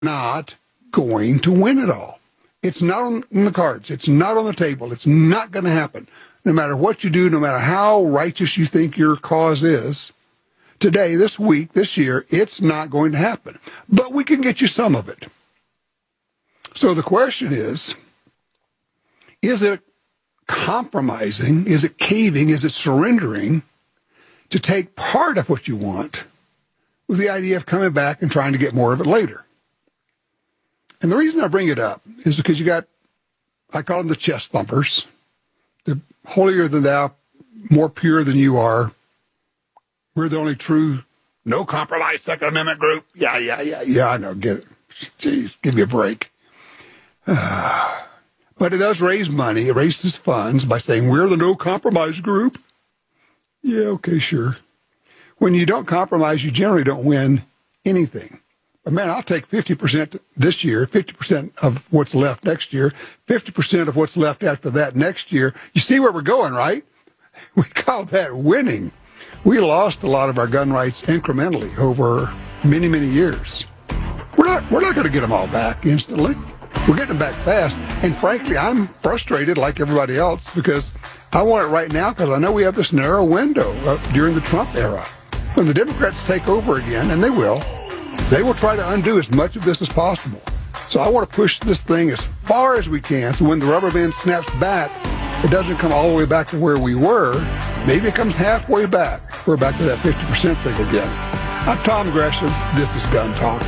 not going to win it all. It's not on the cards. It's not on the table. It's not going to happen. No matter what you do, no matter how righteous you think your cause is, today, this week, this year, it's not going to happen. But we can get you some of it. So the question is it compromising? Is it caving? Is it surrendering to take part of what you want with the idea of coming back and trying to get more of it later? And the reason I bring it up is because you got, I call them the chest thumpers, the holier than thou, more pure than you are. We're the only true, no compromise Second Amendment group. Yeah, I know, get it. Jeez, give me a break. But it does raise money. It raises funds by saying we're the no compromise group. Yeah, okay, sure. When you don't compromise, you generally don't win anything. But man, I'll take 50% this year, 50% of what's left next year, 50% of what's left after that next year. You see where we're going, right? We call that winning. We lost a lot of our gun rights incrementally over many, many years. We're not going to get them all back instantly. We're getting them back fast. And frankly, I'm frustrated like everybody else because I want it right now because I know we have this narrow window during the Trump era. When the Democrats take over again, and they will try to undo as much of this as possible. So I want to push this thing as far as we can so when the rubber band snaps back, it doesn't come all the way back to where we were. Maybe it comes halfway back. We're back to that 50% thing again. I'm Tom Gresham. This is Gun Talk.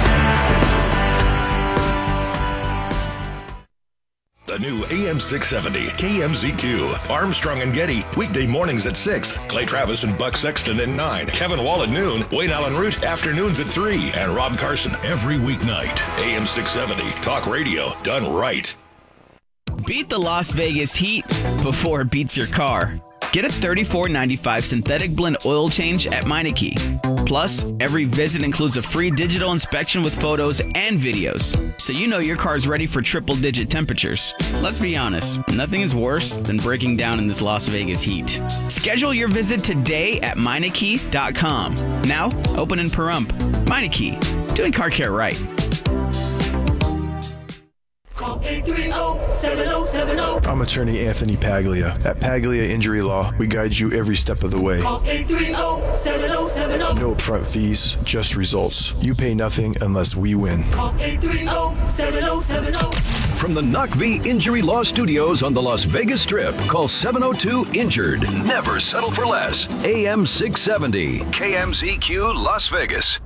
The new AM 670 KMZQ. Armstrong and Getty. Weekday mornings at 6. Clay Travis and Buck Sexton at 9. Kevin Wall at noon. Wayne Allen Root afternoons at 3. And Rob Carson every weeknight. AM 670. Talk radio done right. Beat the Las Vegas heat before it beats your car. Get a $34.95 synthetic blend oil change at Meineke. Plus, every visit includes a free digital inspection with photos and videos, so you know your car's ready for triple-digit temperatures. Let's be honest, nothing is worse than breaking down in this Las Vegas heat. Schedule your visit today at Meineke.com. Now, open in Pahrump. Meineke, doing car care right. Call 830-7070. I'm attorney Anthony Paglia. At Paglia Injury Law, we guide you every step of the way. Call 830-7070. No upfront fees, just results. You pay nothing unless we win. Call 830-7070. From the Knock V Injury Law Studios on the Las Vegas Strip, call 702-INJURED. Never settle for less. AM 670, KMZQ Las Vegas.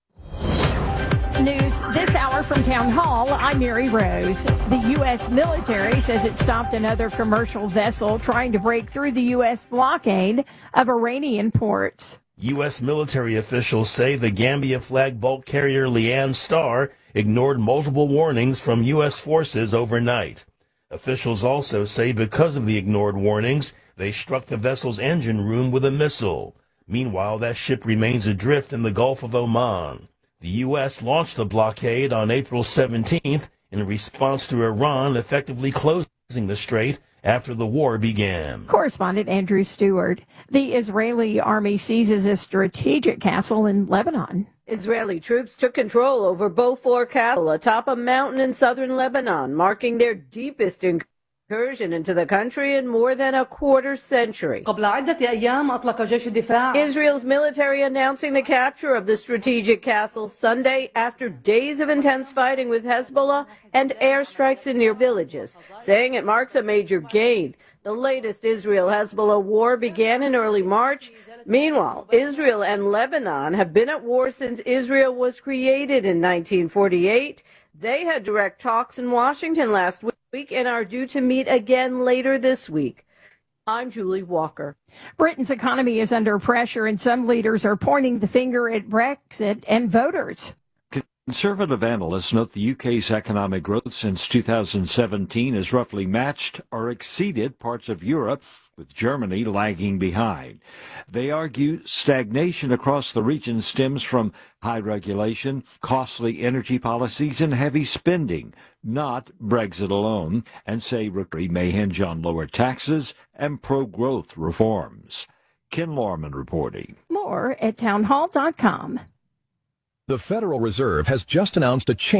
News this hour from Town Hall. I'm Mary Rose. The U.S. military says it stopped another commercial vessel trying to break through the U.S. blockade of Iranian ports. U.S. military officials say the Gambia-flagged bulk carrier Leanne Star ignored multiple warnings from U.S. forces overnight. Officials also say because of the ignored warnings, they struck the vessel's engine room with a missile. Meanwhile, that ship remains adrift in the Gulf of Oman. The U.S. launched the blockade on April 17th in response to Iran effectively closing the strait after the war began. Correspondent Andrew Stewart. The Israeli army seizes a strategic castle in Lebanon. Israeli troops took control over Beaufort Castle atop a mountain in southern Lebanon, marking their deepest incursion into the country in more than a quarter century. Israel's military announcing the capture of the strategic castle Sunday after days of intense fighting with Hezbollah and airstrikes in near villages, saying it marks a major gain. The latest Israel-Hezbollah war began in early March. Meanwhile, Israel and Lebanon have been at war since Israel was created in 1948. They had direct talks in Washington last week and are due to meet again later this week. I'm Julie Walker. Britain's economy is under pressure, and some leaders are pointing the finger at Brexit and voters. Conservative analysts note the UK's economic growth since 2017 has roughly matched or exceeded parts of Europe, with Germany lagging behind. They argue stagnation across the region stems from high regulation, costly energy policies, and heavy spending, not Brexit alone, and say recovery may hinge on lower taxes and pro-growth reforms. Ken Lorman reporting. More at townhall.com. The Federal Reserve has just announced a change